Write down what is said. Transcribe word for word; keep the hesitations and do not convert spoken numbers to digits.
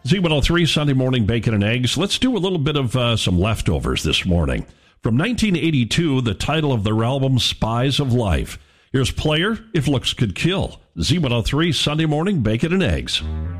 Z one oh three, Sunday Morning Bacon and Eggs. Let's do a little bit of uh, some leftovers this morning. From nineteen eighty-two, the title of their album, Spies of Life. Here's Player, If Looks Could Kill. Z one oh three, Sunday Morning Bacon and Eggs.